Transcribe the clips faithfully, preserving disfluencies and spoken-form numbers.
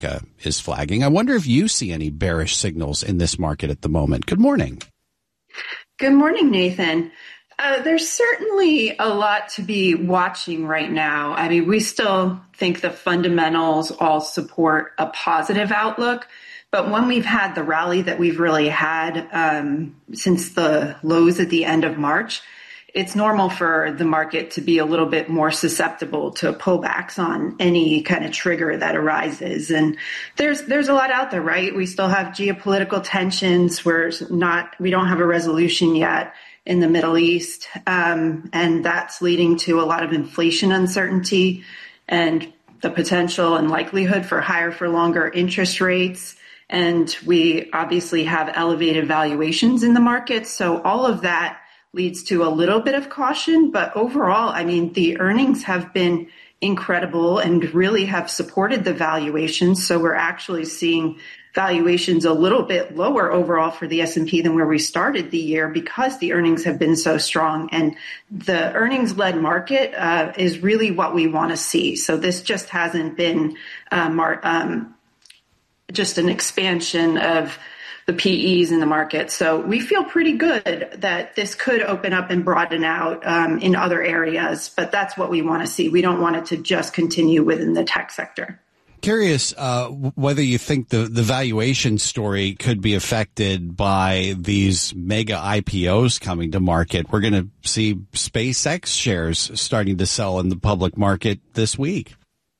uh, is flagging. I wonder if you see any bearish signals in this market at the moment. Good morning. Good morning, Nathan. Uh, there's certainly a lot to be watching right now. I mean, we still think the fundamentals all support a positive outlook. But when we've had the rally that we've really had um, since the lows at the end of March, it's normal for the market to be a little bit more susceptible to pullbacks on any kind of trigger that arises. And there's there's a lot out there, right? We still have geopolitical tensions. We're not we don't have a resolution yet in the Middle East, um, and that's leading to a lot of inflation uncertainty and the potential and likelihood for higher for longer interest rates. And we obviously have elevated valuations in the market. So all of that leads to a little bit of caution. But overall, I mean, the earnings have been incredible and really have supported the valuations. So we're actually seeing valuations a little bit lower overall for the S and P than where we started the year because the earnings have been so strong. And the earnings-led market uh, is really what we want to see. So this just hasn't been uh, mar- um, just an expansion of the P Es in the market. So we feel pretty good that this could open up and broaden out um, in other areas, but that's what we want to see. We don't want it to just continue within the tech sector. Curious uh, whether you think the, the valuation story could be affected by these mega I P Os coming to market. We're going to see SpaceX shares starting to sell in the public market this week.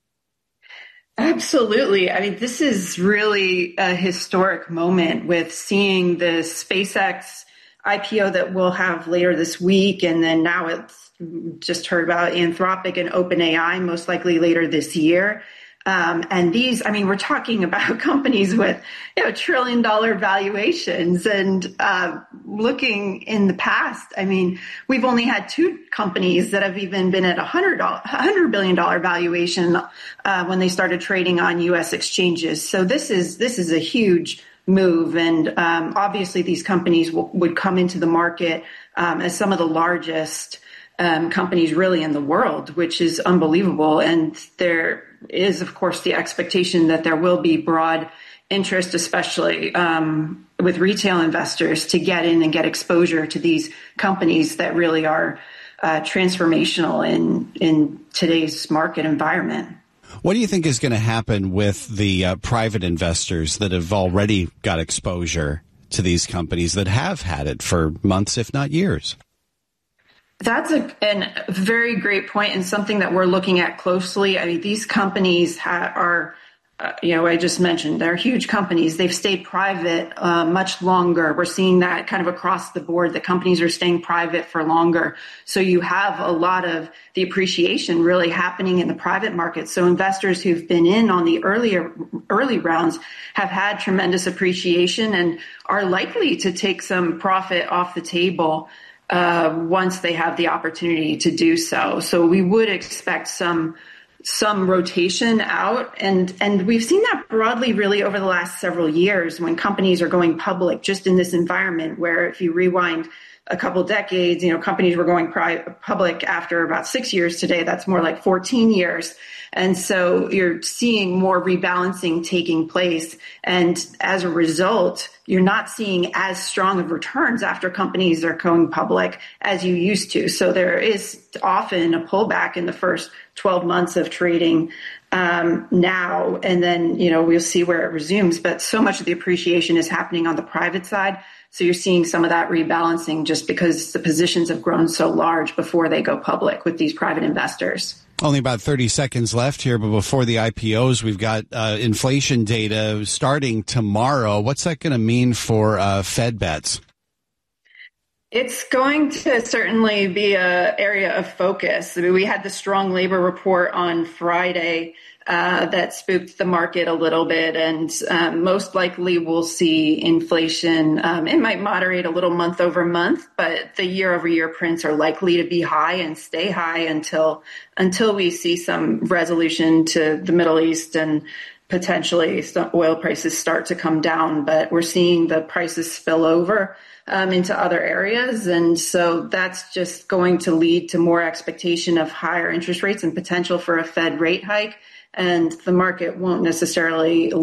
Absolutely. I mean, this is really a historic moment with seeing the SpaceX I P O that we'll have later this week. And then now it's just heard about Anthropic and OpenAI most likely later this year. Um, and these, I mean, we're talking about companies with, you know, trillion dollar valuations and, uh, looking in the past, I mean, we've only had two companies that have even been at a hundred, hundred billion dollar valuation, uh, when they started trading on U S exchanges. So this is, this is a huge move. And, um, obviously these companies w- would come into the market, um, as some of the largest, um, companies really in the world, which is unbelievable. And there is, of course, the expectation that there will be broad interest, especially um, with retail investors, to get in and get exposure to these companies that really are uh, transformational in in today's market environment. What do you think is going to happen with the uh, private investors that have already got exposure to these companies that have had it for months, if not years? That's a, an, a very great point and something that we're looking at closely. I mean, these companies ha- are, uh, you know, I just mentioned, they're huge companies. They've stayed private uh, much longer. We're seeing that kind of across the board, that companies are staying private for longer. So you have a lot of the appreciation really happening in the private market. So investors who've been in on the earlier early rounds have had tremendous appreciation and are likely to take some profit off the table Uh, once they have the opportunity to do so. So we would expect some some rotation out. And, and we've seen that broadly really over the last several years when companies are going public, just in this environment where if you rewind a couple decades, you know, companies were going pri- public after about six years. Today, that's more like fourteen years. And so you're seeing more rebalancing taking place. And as a result, you're not seeing as strong of returns after companies are going public as you used to. So there is often a pullback in the first twelve months of trading um, now. And then, you know, we'll see where it resumes. But so much of the appreciation is happening on the private side. So you're seeing some of that rebalancing just because the positions have grown so large before they go public with these private investors. Only about thirty seconds left here, but before the I P Os, we've got uh, inflation data starting tomorrow. What's that going to mean for uh, Fed bets? It's going to certainly be an area of focus. I mean, we had the strong labor report on Friday uh, that spooked the market a little bit, and um, most likely we'll see inflation. Um, it might moderate a little month over month, but the year over year prints are likely to be high and stay high until until we see some resolution to the Middle East and potentially some oil prices start to come down. But we're seeing the prices spill over Um, into other areas. And so that's just going to lead to more expectation of higher interest rates and potential for a Fed rate hike. and the market won't necessarily